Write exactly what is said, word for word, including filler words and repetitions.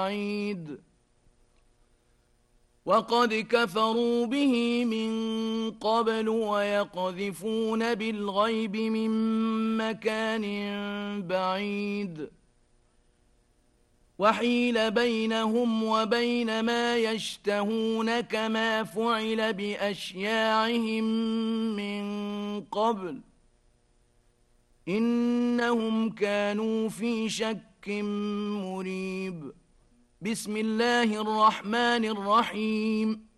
بعيد وقد كفروا به من قبل ويقذفون بالغيب من مكان بعيد وحيل بينهم وبين ما يشتهون كما فعل بأشياعهم من قبل إنهم كانوا في شك مريب. بسم الله الرحمن الرحيم